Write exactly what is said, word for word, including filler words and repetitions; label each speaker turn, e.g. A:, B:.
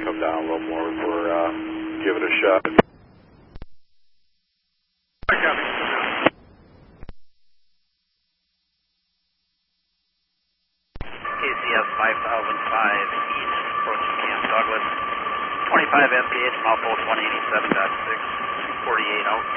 A: come down a little more for uh, give it a shot.
B: K C S five thousand five East, approaching Camp Douglas. twenty-five F P H, mouthful one eighty-seven point six, two forty-eight out.